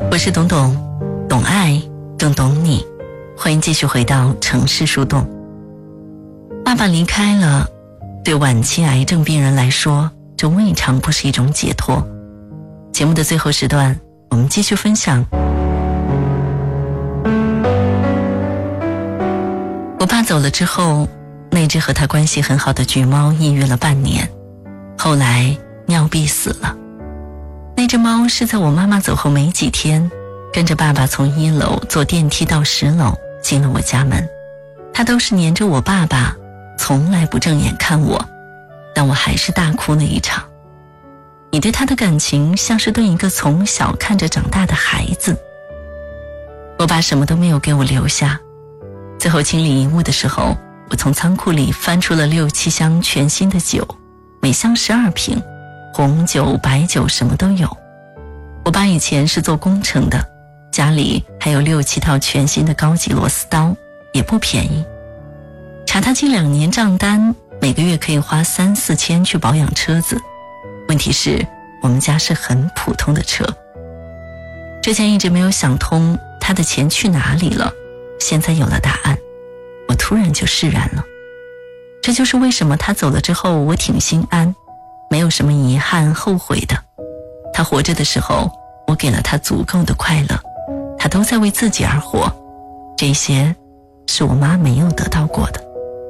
我是董董，懂爱更懂你。欢迎继续回到城市树洞。爸爸离开了，对晚期癌症病人来说，这未尝不是一种解脱。节目的最后时段，我们继续分享我爸走了之后，那只和他关系很好的橘猫抑郁了半年，后来尿闭死了。那只猫是在我妈妈走后没几天，跟着爸爸从1楼坐电梯到10楼进了我家门。它都是黏着我爸爸，从来不正眼看我，但我还是大哭了一场。你对他的感情像是对一个从小看着长大的孩子。我爸什么都没有给我留下，最后清理遗物的时候，我从仓库里翻出了6、7箱全新的酒，每箱12瓶，红酒、白酒什么都有。我爸以前是做工程的，家里还有6、7套全新的高级螺丝刀，也不便宜。查他近2年账单，每个月可以花3、4千去保养车子。问题是我们家是很普通的车。之前一直没有想通他的钱去哪里了，现在有了答案，我突然就释然了。这就是为什么他走了之后我挺心安，没有什么遗憾后悔的。他活着的时候，我给了他足够的快乐，他都在为自己而活，这些是我妈没有得到过的。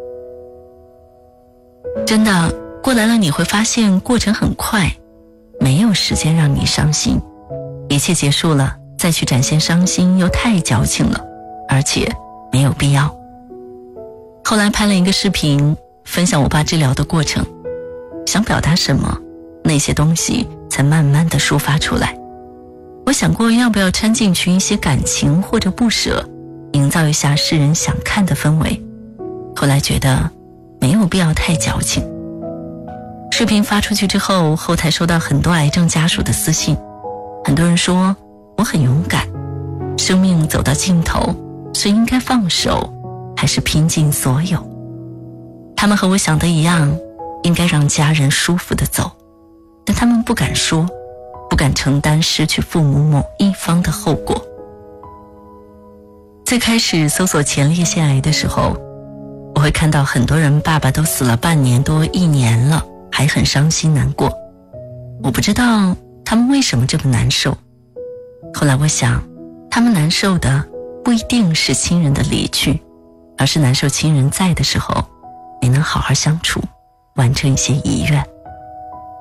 真的，过来了你会发现过程很快，没有时间让你伤心，一切结束了再去展现伤心又太矫情了，而且没有必要。后来拍了一个视频，分享我爸治疗的过程，想表达什么，那些东西才慢慢地抒发出来。我想过要不要掺进去一些感情或者不舍，营造一下世人想看的氛围，后来觉得没有必要太矫情。视频发出去之后，后台收到很多癌症家属的私信，很多人说我很勇敢，生命走到尽头是应该放手还是拼尽所有。他们和我想的一样，应该让家人舒服地走，但他们不敢说，不敢承担失去父母某一方的后果。最开始搜索前列腺癌的时候，我会看到很多人爸爸都死了半年多1年了，还很伤心难过。我不知道他们为什么这么难受。后来我想，他们难受的不一定是亲人的离去，而是难受亲人在的时候没能好好相处，完成一些遗愿。